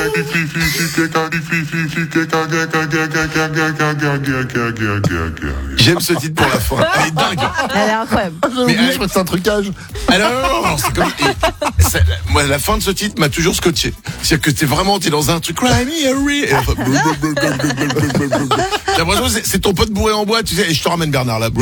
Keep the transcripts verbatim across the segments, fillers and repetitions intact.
J'aime ce titre pour la fin. Elle est dingue. Elle est incroyable. Mais je crois que c'est un trucage. Alors, non, non, c'est comme. et ça- moi, la fin de ce titre m'a toujours scotché. C'est-à-dire que t'es vraiment, t'es dans un truc. Cry me a re- et enfin, J'ai l'impression que c'est, c'est ton pote bourré en bois, tu sais, et je te ramène Bernard là.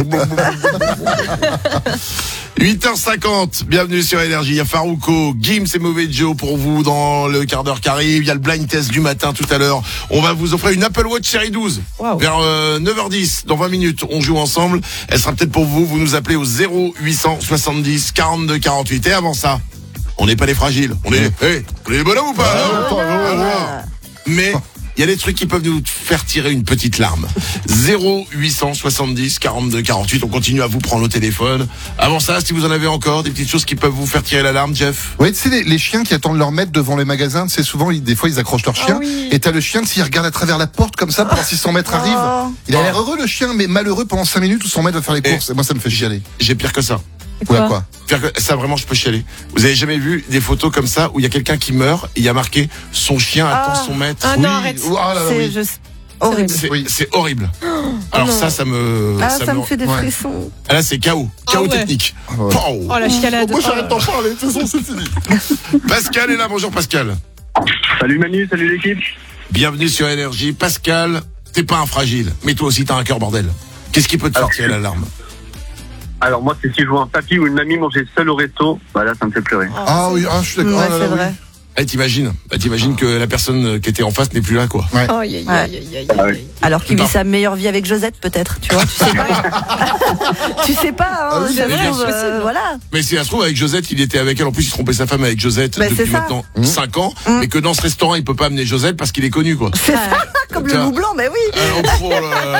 huit heures cinquante, bienvenue sur Énergie. Il y a Farouko, Gims et Mauvais Joe pour vous dans le quart d'heure qui arrive. Il y a le blind test du matin tout à l'heure. On va vous offrir une Apple Watch série douze. Wow. Vers euh, neuf heures dix, dans vingt minutes, on joue ensemble. Elle sera peut-être pour vous. Vous nous appelez au zéro huit cent soixante-dix quarante-deux quarante-huit. Et avant ça, on n'est pas les fragiles. On est, hey, on est les bonhommes ou pas hein Ah. Mais il y a des trucs qui peuvent nous faire tirer une petite larme. zéro huit cent soixante-dix quarante-deux quarante-huit. On continue à vous prendre au téléphone. Avant ça, si vous en avez encore des petites choses qui peuvent vous faire tirer l'alarme, Jeff. Oui, tu sais, les, les chiens qui attendent leur maître devant les magasins, c'est souvent, ils, des fois, ils accrochent leur chien. Ah oui. Et t'as le chien, s'il regarde à travers la porte comme ça, pendant six cents mètres arrive. Oh. Il a l'air heureux, le chien, mais malheureux pendant cinq minutes où son maître va faire les Et- courses. Et moi, ça me fait chialer. J'ai pire que ça. Ouais, quoi. Pire que- Ça, vraiment, je peux chialer. Vous avez jamais vu des photos comme ça où il y a quelqu'un qui meurt et il y a marqué son chien attend Ah. son maître. Ah Oui. non, arrête. Oh, ah là là, C'est oui. juste horrible. C'est, Oui. c'est horrible. Alors non. ça, ça me, Ah, ça me fait des ouais. frissons. Ah, là, c'est chaos, chaos Ah ouais. technique. Ah ouais. Pow. Oh la chialade. Moi, j'arrête Oh. d'en parler. De toute façon, c'est fini. Pascal est là. Bonjour Pascal. Salut Manu, salut l'équipe. Bienvenue sur Énergie. Pascal, t'es pas un fragile, mais toi aussi t'as un cœur bordel. Qu'est-ce qui peut te faire Alors, tirer l'alarme? Alors moi, c'est si je vois un papy ou une mamie manger seul au resto, bah là, ça me fait pleurer. Ah oui, ah, je suis d'accord. Ouais, Ah là c'est là, oui. vrai. Eh, t'imagines, bah, t'imagines que la personne qui était en face n'est plus là, quoi. Ouais. Oh, aïe, aïe, aïe, aïe, aïe, Ah aïe. oui. Alors qu'il vit Bah. sa meilleure vie avec Josette, peut-être. Tu vois, tu sais pas. tu sais pas, hein. Ah oui, ça se mais bien trouve, sûr. euh, voilà. Mais si ça se trouve, avec Josette, il était avec elle. En plus, il trompait sa femme avec Josette Bah, depuis c'est ça. maintenant Mmh. cinq ans. Mmh. Mais que dans ce restaurant, il peut pas amener Josette parce qu'il est connu, quoi. C'est ça, comme le Tiens. loup blanc, mais oui. Alors, oh là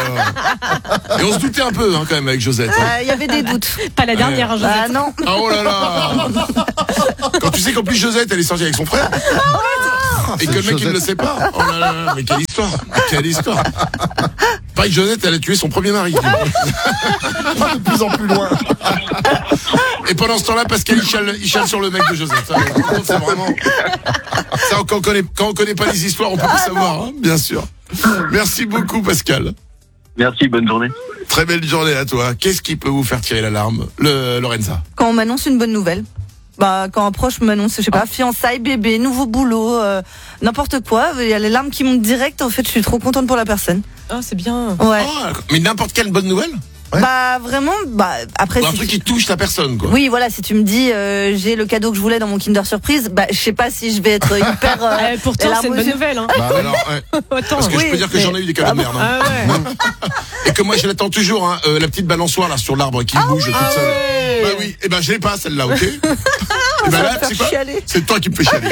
là. Et on se doutait un peu, hein, quand même, avec Josette. hein. Euh, Il y avait des doutes. Pas la dernière, hein, Josette. Ah non. Ah, oh là là. Quand tu sais qu'en plus, Josette, elle est sortie avec son frère. Et que le mec, il ne le sait pas. Oh là là, mais quelle histoire. Quelle histoire. Pareil, Josette, elle a tué son premier mari. De plus en plus loin. Et pendant ce temps-là, Pascal, il chiale, il chiale sur le mec de Josette. Ça, par contre, c'est vraiment... Ça, quand on connaît, quand on connaît pas les histoires, on peut pas savoir, hein, bien sûr. Merci beaucoup, Pascal. Merci, bonne journée. Très belle journée à toi. Qu'est-ce qui peut vous faire tirer l'alarme, le Lorenza? Quand on m'annonce une bonne nouvelle. Bah, quand un proche m'annonce, je sais pas, fiançailles, bébé, nouveau boulot, euh, n'importe quoi, il y a les larmes qui montent direct. En fait, je suis trop contente pour la personne. Oh, c'est bien. Ouais. Oh, mais n'importe quelle bonne nouvelle? Ouais. Bah, vraiment, bah, après, Ou un si truc tu- qui touche la personne, quoi. oui, voilà, si tu me dis, euh, j'ai le cadeau que je voulais dans mon Kinder Surprise, bah, je sais pas si je vais être hyper, euh, Eh, pourtant, les c'est une larmes aux bonne yeux. nouvelle. Hein. Bah, ouais. Alors, ouais. Autant. Parce que Oui, je peux dire que mais- j'en ai eu des cadeaux de merde. hein. Ah ouais. Et que moi, je l'attends toujours, hein, euh, la petite balançoire, là, sur l'arbre qui bouge toute Ah seule. ouais. Bah oui, et ben, je l'ai pas, celle-là, ok? Et ben Ça là, va me c'est faire quoi? chialer. C'est toi qui me fais chialer.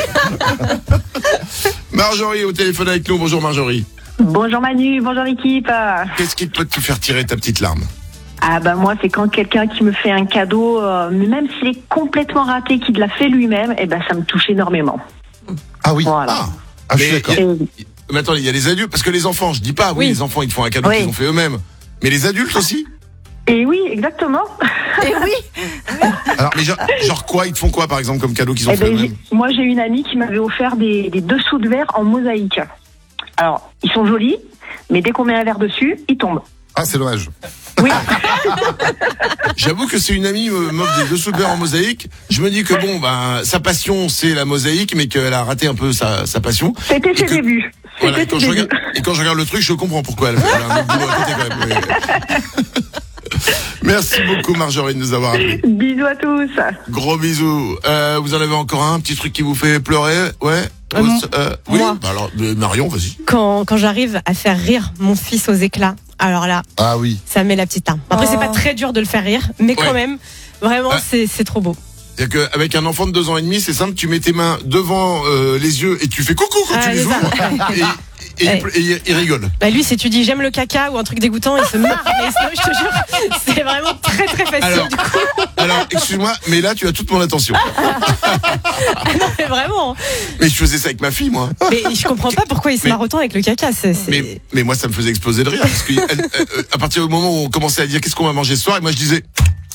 Marjorie au téléphone avec nous. Bonjour Marjorie. Bonjour Manu, bonjour l'équipe. Qu'est-ce qui peut te faire tirer ta petite larme? Ah bah moi c'est quand quelqu'un qui me fait un cadeau, euh, même s'il est complètement raté, qu'il l'a fait lui-même, et ben ça me touche énormément. Ah oui. Voilà. Ah, Ah, je suis mais d'accord. y a- Et- mais attends, il y a les adultes, parce que les enfants, je dis pas, oui, Oui. les enfants, ils te font un cadeau Oui. qu'ils ont fait eux-mêmes. Mais les adultes aussi? Et oui, exactement. Et oui. Alors, mais genre, genre quoi? Ils te font quoi, par exemple, comme cadeau qu'ils ont Eh fait ben, eux-mêmes? j'ai- moi j'ai une amie qui m'avait offert des, des dessous de verre en mosaïque. Alors, ils sont jolis, mais dès qu'on met un verre dessus, ils tombent. Ah, c'est dommage. Oui. J'avoue que c'est une amie me m'offre des dessous de verre en mosaïque. Je me dis que bon, ben, sa passion, c'est la mosaïque, mais qu'elle a raté un peu sa, sa passion. C'était Et ses que- débuts. Voilà, et C'était quand, ses je débuts. regarde, et quand je regarde le truc, je comprends pourquoi elle fait elle a un autre boulot à côté quand même. Oui. Merci beaucoup Marjorie de nous avoir appelés. Bisous à tous. Gros bisous. Euh, vous en avez encore un petit truc qui vous fait pleurer? Ouais. Euh, Euh, oui. moi. Bah alors, euh, Marion, vas-y. Quand, quand j'arrive à faire rire mon fils aux éclats, alors là, Ah oui. ça met la petite larme. Après, Oh. c'est pas très dur de le faire rire, mais quand Ouais. même, vraiment, Ouais. c'est, c'est trop beau. C'est-à-dire qu'avec un enfant de deux ans et demi, c'est simple, tu mets tes mains devant euh, les yeux et tu fais coucou quand Ah, tu les c'est ça. ouvres. Et, et, Ouais. il, et il rigole. Bah lui, si tu dis j'aime le caca ou un truc dégoûtant, il se marre. Mais sinon, je te jure, c'est vraiment très très facile Alors, du coup. alors excuse-moi, mais là tu as toute mon attention. Non, mais vraiment. Mais je faisais ça avec ma fille, moi. Mais je comprends pas pourquoi il se Mais- marre autant avec le caca. C'est, c'est... Mais, mais moi, ça me faisait exploser de rire. Parce que elle- elle- à partir du moment où on commençait à dire qu'est-ce qu'on va manger ce soir, et moi je disais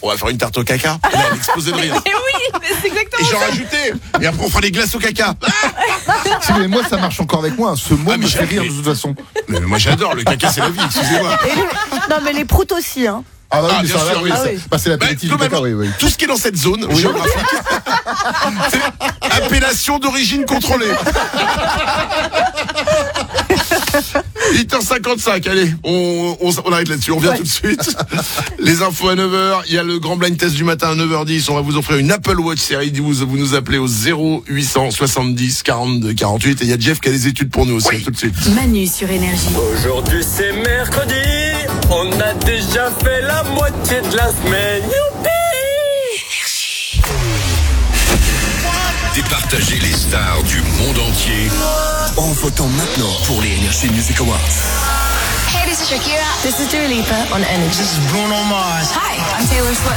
on va faire une tarte au caca. Et là, elle explosait de rire. Mais oui, mais c'est Et exactement j'en ça. rajoutais. Et après, on fera des glaces au caca. Si, mais moi, ça marche encore avec moi. hein. Ce mot Ah, mais me fait j'ai- rire de toute façon. Mais moi, j'adore. Le caca, c'est la vie. Excusez-moi. Et les- Non, mais les proutes aussi, hein. Ah, bah oui, Ah, mais bien ça, sûr, là, oui. ça- Ah oui. bah, c'est Bah, l'apéritif du caca, globalement, oui, oui. tout ce qui est dans cette zone géographique, c'est appellation d'origine contrôlée. huit heures cinquante-cinq, allez, on, on, on arrête là-dessus, on revient tout de suite. Les infos à neuf heures, il y a le grand blind test du matin à neuf heures dix, on va vous offrir une Apple Watch série douze, vous nous appelez au zéro huit cent soixante-dix quarante-deux quarante-huit, et il y a Jeff qui a des études pour nous aussi, tout de suite. Manu sur Énergie. Aujourd'hui c'est mercredi, on a déjà fait la moitié de la semaine. Youpi! Départager les stars du monde entier en votant maintenant pour les Energy Music Awards. Hey, this is Shakira. This is Dua Lipa on Energy. This is Bruno Mars. Hi, I'm Taylor Swift.